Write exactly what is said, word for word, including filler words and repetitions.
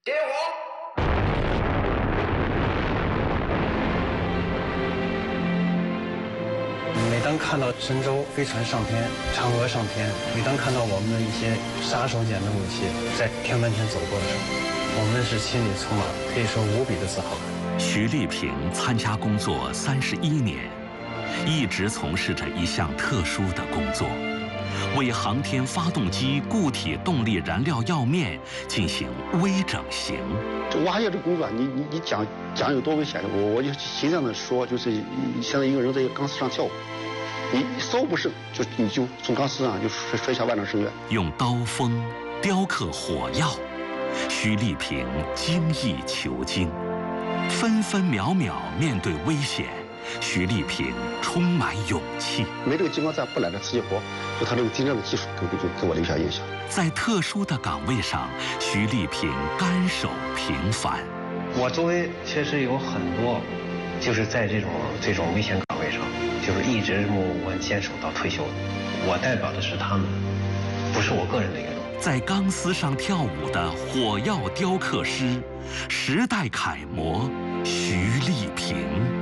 接火！ 每当看到神舟飞船上天、嫦娥上天，每当看到我们的一些杀手锏的武器在天门前走过的时候，我们是心里充满可以说无比的自豪。 徐丽萍参加工作三十一年，一直从事着一项特殊的工作。 为航天发动机固体动力燃料药面进行微整形。 这挖掘这工作，你你你讲讲有多危险？我我就形象的说，就是现在一个人在一个钢丝上跳舞，你稍不慎就你就从钢丝上就摔摔下万丈深渊。 用刀锋雕刻火药，徐丽萍精益求精，分分秒秒面对危险。 徐丽萍充满勇气， 没这个激光站不揽这瓷器活，就他这个精湛的技术给给给我留下印象。 在特殊的岗位上，徐丽萍甘守平凡。 我周围其实有很多，就是在这种这种危险岗位上，就是一直默默坚守到退休的。我代表的是他们，不是我个人的愿望。 在钢丝上跳舞的火药雕刻师，时代楷模徐丽萍。